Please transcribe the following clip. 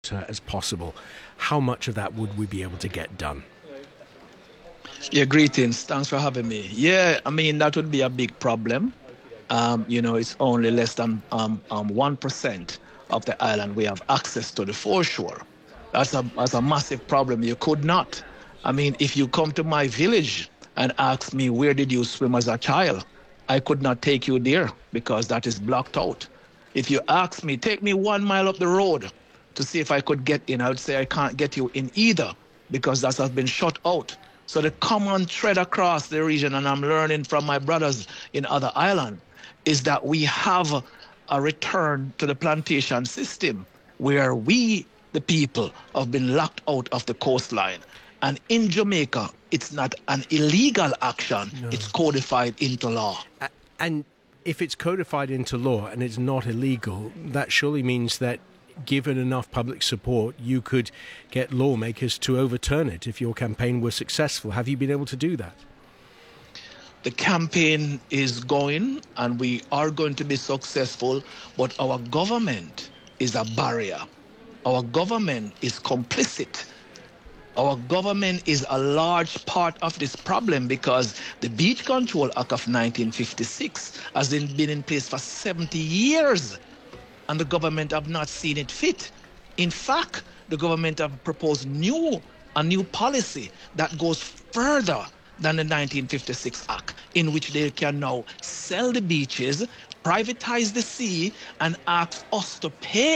as possible. How much of that would we be able to get done? Yeah, greetings. Thanks for having me. Yeah, I mean, that would be a big problem. It's only less than 1% of the island we have access to the foreshore. That's a massive problem. You could not. I mean, if you come to my village and ask me where did you swim as a child, I could not take you there because that is blocked out. If you ask me, take me 1 mile up the road to see if I could get in, I would say I can't get you in either because that has been shut out. So the common thread across the region, and I'm learning from my brothers in other islands, is that we have a return to the plantation system where we, the people, have been locked out of the coastline. And in Jamaica, it's not an illegal action, No. it's codified into law. And if it's codified into law and it's not illegal, that surely means that given enough public support, you could get lawmakers to overturn it if your campaign was successful. Have you been able to do that? The campaign is going and we are going to be successful, but our government is a barrier. Our government is complicit. Our government is a large part of this problem because the Beach Control Act of 1956 has been in place for 70 years and the government have not seen it fit. In fact, the government have proposed a new policy that goes further than the 1956 Act, in which they can now sell the beaches, privatize the sea, and ask us to pay